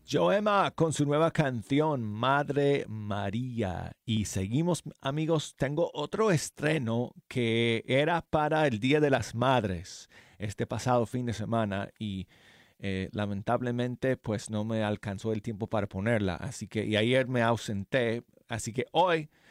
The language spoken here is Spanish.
Joema con su nueva canción Madre María. Y seguimos, amigos, tengo otro estreno que era para el Día de las Madres este pasado fin de semana y lamentablemente pues no me alcanzó el tiempo para ponerla. Así que, y ayer me ausenté, así que hoy